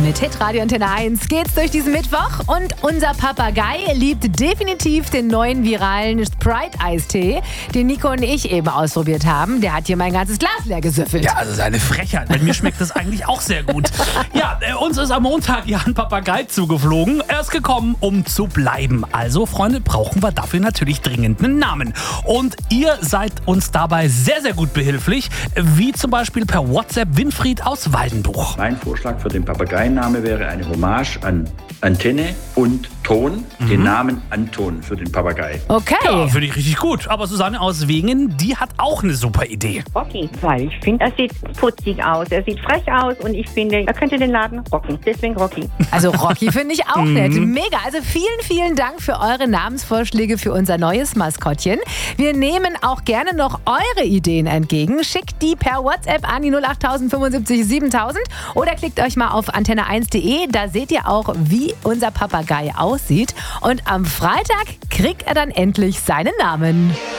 Mit Hitradio Antenne 1 geht's durch diesen Mittwoch und unser Papagei liebt definitiv den neuen viralen Sprite-Eistee, den Nico und ich eben ausprobiert haben. Der hat hier mein ganzes Glas leer gesüffelt. Ja, also seine Frechheit. Bei mir schmeckt das eigentlich auch sehr gut. Ja, uns ist am Montag ja ein Papagei zugeflogen. Er ist gekommen, um zu bleiben. Also, Freunde, brauchen wir dafür natürlich dringend einen Namen. Und ihr seid uns dabei sehr, sehr gut behilflich, wie zum Beispiel per WhatsApp Winfried aus Waldenbuch. Mein Vorschlag für den Papageienname wäre eine Hommage an Antenne und Ton, den Namen Anton für den Papagei. Okay. Ja, finde ich richtig gut. Aber Susanne aus Wingen, die hat auch eine super Idee. Rocky, weil ich finde, er sieht putzig aus, er sieht frech aus und ich finde, er könnte den Laden rocken. Deswegen Rocky. Also Rocky finde ich auch nett. Mega. Also vielen, vielen Dank für eure Namensvorschläge für unser neues Maskottchen. Wir nehmen auch gerne noch eure Ideen entgegen. Schickt die per WhatsApp an die 08075 7000 oder klickt euch mal auf antenne1.de. Da seht ihr auch, wie unser Papagei aussieht. Und am Freitag kriegt er dann endlich seinen Namen.